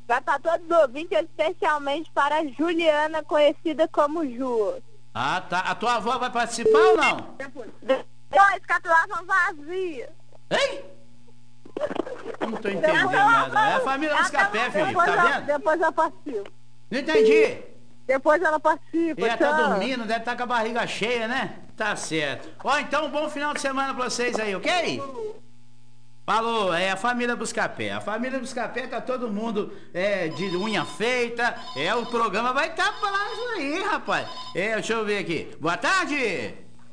Vai para todos os ouvintes, especialmente para a Juliana, conhecida como Ju. Ah, tá. A tua avó vai participar ou não? Depois que a tua vazia. Hein? Não tô entendendo nada. É a família Buscapé, Felipe, tá vendo? Depois eu participo. Não entendi. Depois ela participa. Ela tá dormindo, deve estar com a barriga cheia, né? Tá certo. Ó, então um bom final de semana pra vocês aí, ok? Falou, é a família Buscapé. A família Buscapé tá todo mundo de unha feita. O programa vai estar pra isso aí, rapaz. Deixa eu ver aqui. Boa tarde!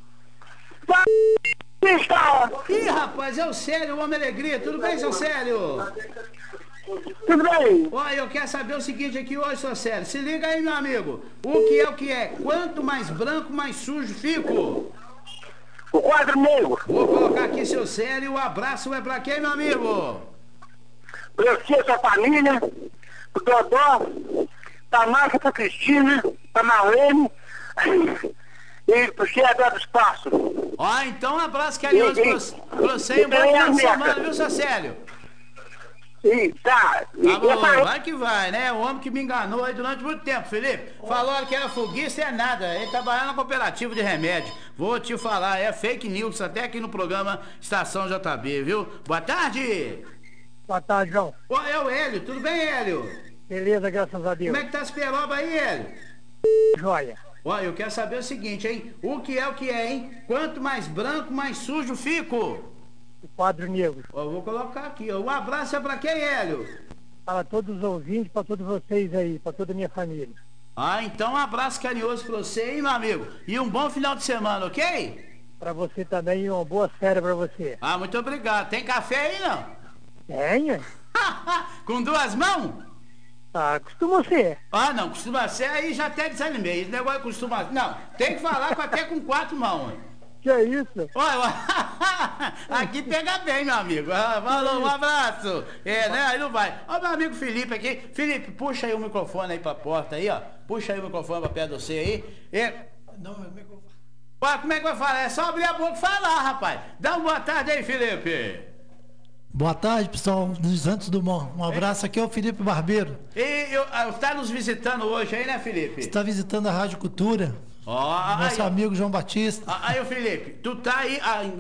Ih, rapaz, é o Célio, o Homem Alegria. Tudo bem, seu Célio? Tudo bem? Olha, eu quero saber o seguinte aqui hoje, seu Célio. Se liga aí, meu amigo. O que é? Quanto mais branco, mais sujo fico. O quadro negro. Vou colocar aqui, seu Célio. O abraço é pra quem, meu amigo? Pra você, sua família, pro Dodó, pra Márcia, pra Cristina, pra Marlene e pro Chegador do Espaço. Ó, então um abraço carinhoso pra você e um bom final de semana, viu, seu Célio? Tá. Vai que vai, né? O homem que me enganou aí durante muito tempo, Felipe. Falou que era foguista, é nada. Ele trabalhava na cooperativa de remédio. Vou te falar, é fake news até aqui no programa Estação JB, viu? Boa tarde! Boa tarde, João. Ô, é o Hélio, tudo bem, Hélio? Beleza, graças a Deus. Como é que tá as peroba aí, Hélio? Joia. Olha, eu quero saber o seguinte, hein? O que é, hein? Quanto mais branco, mais sujo fico. O quadro negro. Ó, vou colocar aqui, ó. Um abraço é pra quem, Hélio? Para todos os ouvintes, para todos vocês aí, para toda a minha família. Ah, então um abraço carinhoso pra você, hein, meu amigo? E um bom final de semana, ok? Para você também, uma boa férias para você. Ah, muito obrigado. Tem café aí, não? Tenha? Com duas mãos? Ah, costuma ser. Ah, não, costuma ser, aí já até desanimei. Esse negócio costuma... Não, tem que falar até com 4 mãos. Que é isso? Olha, aqui pega bem, meu amigo. Falou, um abraço. Né? Aí não vai. Ó, meu amigo Felipe aqui. Felipe, puxa aí o microfone aí pra porta aí, ó. Puxa aí o microfone pra perto de você aí. Não, meu microfone. Como é que vai falar? É só abrir a boca e falar, rapaz. Dá uma boa tarde aí, Felipe. Boa tarde, pessoal dos Santos Dumont. Um abraço, aqui é o Felipe Barbeiro. Está nos visitando hoje aí, né, Felipe? Está visitando a Rádio Cultura. Nosso amigo João Batista. Aí, o Felipe, tu tá aí,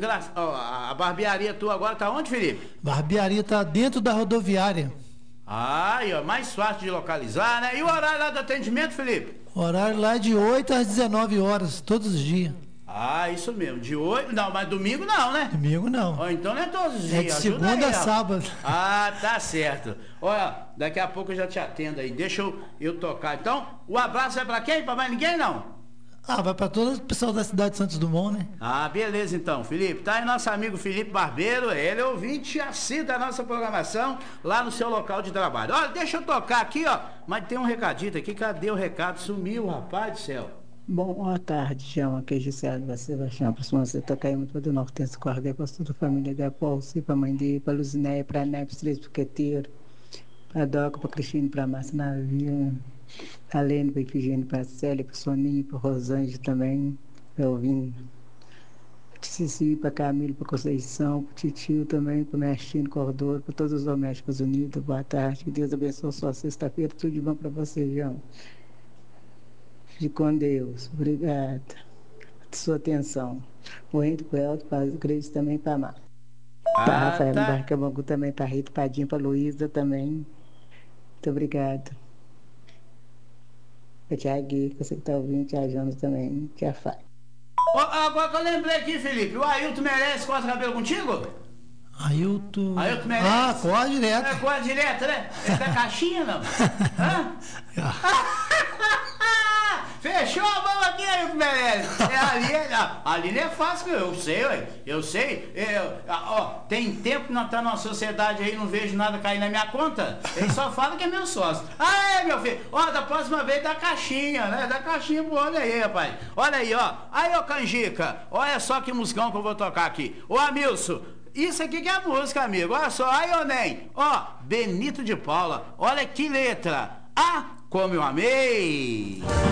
a barbearia tua agora tá onde, Felipe? Barbearia tá dentro da rodoviária. Aí, ó, mais fácil de localizar, né? E o horário lá do atendimento, Felipe? O horário lá é de 8 às 19 horas, todos os dias. Ah, isso mesmo, de 8, não, mas domingo não, né? Domingo não. Oh, então não é todos os dias. É de segunda a sábado. Ah, tá certo. Olha, daqui a pouco eu já te atendo aí, deixa eu tocar. Então, o abraço é pra quem? Pra mais ninguém, não? Ah, vai para todo o pessoal da cidade de Santos Dumont, né? Ah, beleza então, Felipe. Tá aí nosso amigo Felipe Barbeiro, ele é ouvinte assíduo da nossa programação lá no seu local de trabalho. Olha, deixa eu tocar aqui, ó, mas tem um recadito aqui, cadê o recado? Sumiu, rapaz do céu. Bom, boa tarde, João. Aqui é Gisele da Sebastião. Para você tocar aí muito do Nortense Cordeiro, para toda a família da Paulci, para a mãe dele, para a Luzinéia, para a Nepes, Três Piqueteiros, para a Doca, para a Cristina, para a Márcia Navia, para a Lene, para a Ifigênia, para a Célia, para a Soninha, para a Rosângela também, para o Vinho, para a Cici, para a Camila, para a Conceição, para o Titio também, para o Mestino Cordeiro, para todos os domésticos unidos. Boa tarde. Que Deus abençoe a sua sexta-feira. Tudo de bom para você, João. Fique com Deus. Obrigada por sua atenção. O Henrique, para o Elton, para o Cris também, para a Mar. Para Rafael Barcabangu também, para a Rita, para a Dinha, para a Luísa também. Muito obrigada. Para a Tia Gui, que você que está ouvindo, Tia Jonas também, Tia Fábio. Agora que eu lembrei aqui, Felipe, o Ailton merece corta cabelo contigo? Ailton merece? Ah, corta direto. Corta direto, né? É da caixinha, não? Hã? Fechou a mão aqui, Ailton Meirelles. Ali não é fácil, eu sei. Tem tempo que nós estamos numa sociedade aí, não vejo nada cair na minha conta. Ele só fala que é meu sócio. Meu filho, da próxima vez da caixinha, né? Da caixinha pro olho aí, rapaz. Olha aí, ó. Aí, ô Canjica, olha só que musicão que eu vou tocar aqui. Ô, Amilson, isso aqui que é música, amigo. Olha só, aí, ô Nen. Benito de Paula, olha que letra. Como eu amei.